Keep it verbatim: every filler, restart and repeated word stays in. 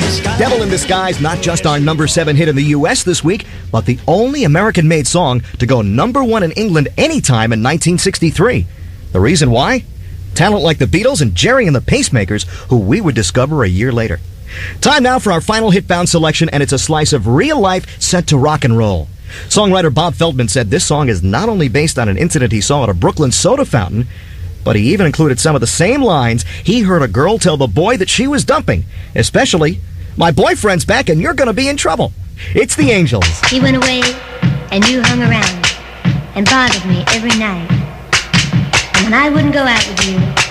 Devil in Disguise, not just our number seven hit in the U S this week, but the only American-made song to go number one in England anytime in nineteen sixty-three. The reason why? Talent like the Beatles and Jerry and the Pacemakers, who we would discover a year later. Time now for our final hit-bound selection, and it's a slice of real life set to rock and roll. Songwriter Bob Feldman said this song is not only based on an incident he saw at a Brooklyn soda fountain, but he even included some of the same lines he heard a girl tell the boy that she was dumping, especially, "My boyfriend's back and you're going to be in trouble." It's the Angels. He went away and you hung around and bothered me every night. And when I wouldn't go out with you,